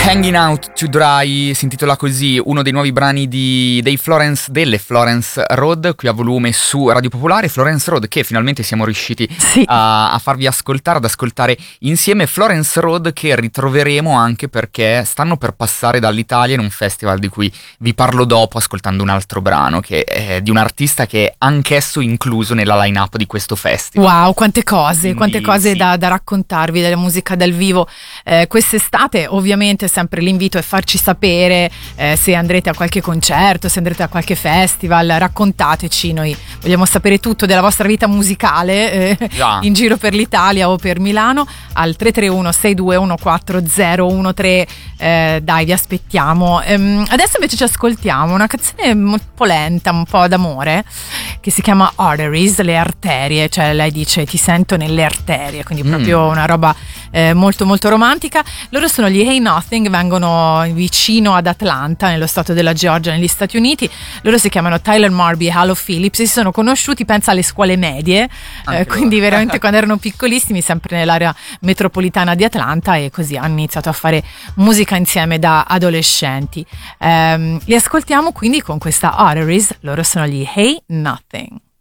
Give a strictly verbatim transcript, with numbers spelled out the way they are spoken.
Hanging Out to Dry si intitola così, uno dei nuovi brani di, dei Florence, delle Florence Road, qui a volume su Radio Popolare. Florence Road che finalmente siamo riusciti sì. a, a farvi ascoltare, ad ascoltare insieme. Florence Road che ritroveremo anche perché stanno per passare dall'Italia in un festival di cui vi parlo dopo, ascoltando un altro brano che è di un artista che è anch'esso incluso nella line-up di questo festival. Wow, quante cose, Quindi, quante cose sì. da, da raccontarvi della musica dal vivo eh, quest'estate. Ovviamente sempre l'invito è farci sapere eh, se andrete a qualche concerto, se andrete a qualche festival, raccontateci, noi vogliamo sapere tutto della vostra vita musicale eh, in giro per l'Italia o per Milano al tre tre uno sei due uno quattro zero uno tre. Eh, dai, vi aspettiamo. Ehm, adesso invece ci ascoltiamo una canzone un po' lenta, un po' d'amore, che si chiama Arteries, le arterie, cioè lei dice ti sento nelle arterie, quindi proprio mm. una roba eh, molto molto romantica. Loro sono gli Hey Nothing, vengono vicino ad Atlanta, nello stato della Georgia, negli Stati Uniti. Loro si chiamano Tyler Marby e Halo Phillips, si sono conosciuti pensa alle scuole medie, eh, quindi veramente quando erano piccolissimi, sempre nell'area metropolitana di Atlanta, e così hanno iniziato a fare musica insieme da adolescenti. Um, li ascoltiamo quindi con questa Arteries, loro sono gli Hey Nothing.